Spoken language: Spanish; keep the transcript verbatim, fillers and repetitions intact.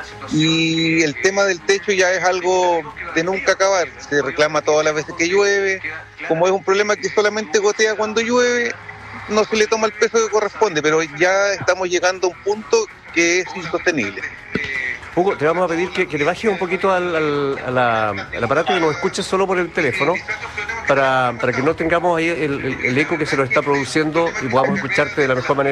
Y el tema del techo ya es algo de nunca acabar, se reclama todas las veces que llueve, como es un problema que solamente gotea cuando llueve, no se le toma el peso que corresponde, pero ya estamos llegando a un punto que es insostenible. Hugo, te vamos a pedir que, que le bajes un poquito al, al, a la, al aparato y que nos escuches solo por el teléfono para, para que no tengamos ahí el, el, el eco que se nos está produciendo y podamos escucharte de la mejor manera.